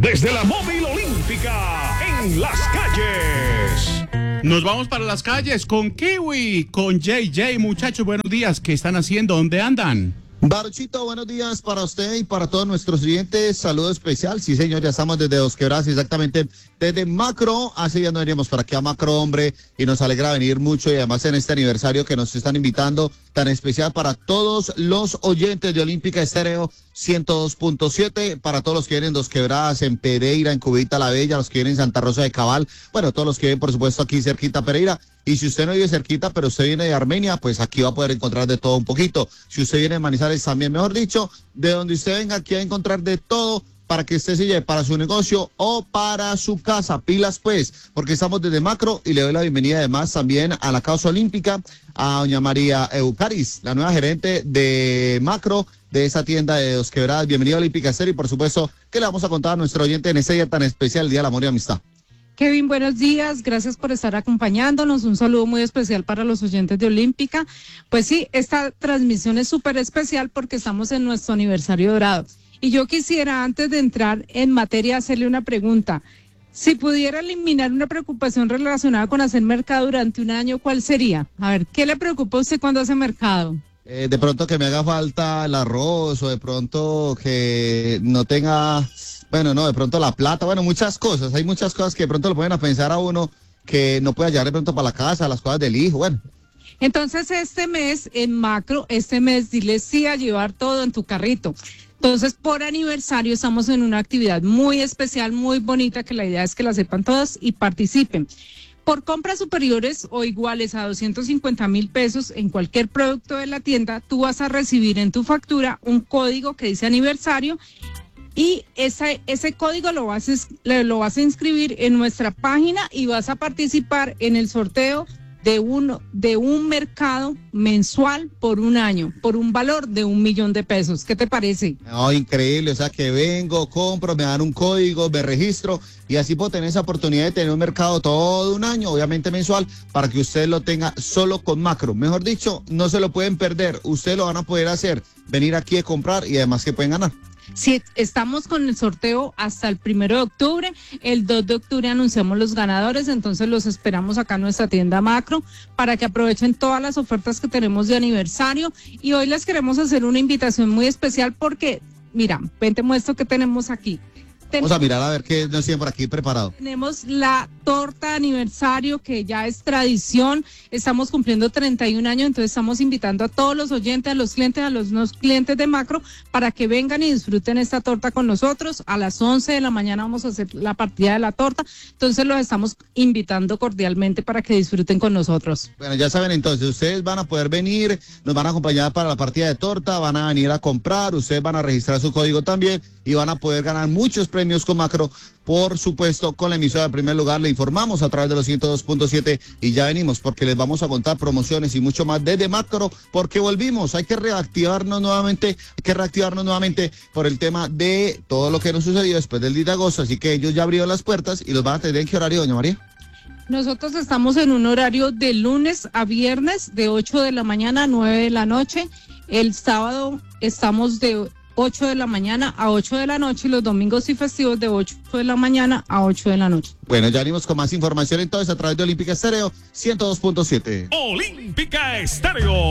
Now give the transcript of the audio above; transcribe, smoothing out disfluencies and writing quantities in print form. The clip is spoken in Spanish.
desde la móvil olímpica en las calles. Nos vamos para las calles con Kiwi, con JJ. Muchachos, buenos días. ¿Qué están haciendo? ¿Dónde andan? Baruchito, buenos días para usted y para todos nuestros oyentes. Saludo especial. Sí, señor, ya estamos desde Dos Quebradas, exactamente desde Macro. Hace ya no iríamos para aquí a Macro, hombre, y nos alegra venir mucho y además en este aniversario que nos están invitando tan especial para todos los oyentes de Olímpica Estéreo 102.7, para todos los que vienen en Dos Quebradas, en Pereira, en Cubita la Bella, los que vienen en Santa Rosa de Cabal, bueno, todos los que vienen, por supuesto, aquí cerquita a Pereira. Y si usted no vive cerquita, pero usted viene de Armenia, pues aquí va a poder encontrar de todo un poquito. Si usted viene de Manizales también, mejor dicho, de donde usted venga, aquí va a encontrar de todo para que usted se lleve para su negocio o para su casa. Pilas pues, porque estamos desde Macro y le doy la bienvenida además también a la causa olímpica, a doña María Eucaris, la nueva gerente de Macro, de esa tienda de Dos Quebradas. Bienvenida a Olímpica Estéreo y por supuesto que le vamos a contar a nuestro oyente en este día tan especial, el Día del Amor y Amistad. Kevin, buenos días, gracias por estar acompañándonos, un saludo muy especial para los oyentes de Olímpica. Pues sí, esta transmisión es súper especial porque estamos en nuestro aniversario dorado. Y yo quisiera, antes de entrar en materia, hacerle una pregunta. Si pudiera eliminar una preocupación relacionada con hacer mercado durante un año, ¿cuál sería? A ver, ¿qué le preocupa a usted cuando hace mercado? De pronto que me haga falta el arroz o de pronto que no tenga... Bueno, no, de pronto la plata, bueno, muchas cosas. Hay muchas cosas que de pronto lo ponen a pensar a uno que no puede hallar de pronto para la casa, las cosas del hijo, bueno. Entonces, este mes en Macro, dile sí a llevar todo en tu carrito. Entonces, por aniversario estamos en una actividad muy especial, muy bonita, que la idea es que la sepan todos y participen. Por compras superiores o iguales a 250,000 pesos en cualquier producto de la tienda, tú vas a recibir en tu factura un código que dice aniversario. Y ese código lo vas a inscribir en nuestra página y vas a participar en el sorteo de un mercado mensual por un año, por un valor de 1,000,000 de pesos. ¿Qué te parece? No, increíble, o sea que vengo, compro, me dan un código, me registro y así puedo tener esa oportunidad de tener un mercado todo un año, obviamente mensual, para que usted lo tenga solo con Macro. Mejor dicho, no se lo pueden perder, ustedes lo van a poder hacer, venir aquí a comprar y además que pueden ganar. Sí, estamos con el sorteo hasta el 1 de octubre, el 2 de octubre anunciamos los ganadores, entonces los esperamos acá en nuestra tienda Macro para que aprovechen todas las ofertas que tenemos de aniversario y hoy les queremos hacer una invitación muy especial porque, mira, ven te muestro que tenemos aquí. Vamos a mirar a ver qué nos tienen por aquí preparado. Tenemos la torta de aniversario que ya es tradición, estamos cumpliendo 31 años, entonces estamos invitando a todos los oyentes, a los clientes, a los no clientes de Macro para que vengan y disfruten esta torta con nosotros. A las 11 de la mañana vamos a hacer la partida de la torta, entonces los estamos invitando cordialmente para que disfruten con nosotros. Bueno, ya saben entonces, ustedes van a poder venir, nos van a acompañar para la partida de torta, van a venir a comprar, ustedes van a registrar su código también y van a poder ganar muchos premios con Macro, por supuesto, con la emisora de Primer Lugar. Le informamos a través de los 102.7 y ya venimos porque les vamos a contar promociones y mucho más desde Macro, porque volvimos, hay que reactivarnos nuevamente por el tema de todo lo que nos sucedió después del 10 de agosto, así que ellos ya abrieron las puertas y los van a tener. ¿En qué horario, doña María? Nosotros estamos en un horario de lunes a viernes de 8 de la mañana a 9 de la noche, el sábado estamos de 8 de la mañana a 8 de la noche y los domingos y festivos de 8 de la mañana a 8 de la noche. Bueno, ya venimos con más información entonces a través de Olímpica Estéreo 102.7. Olímpica Estéreo.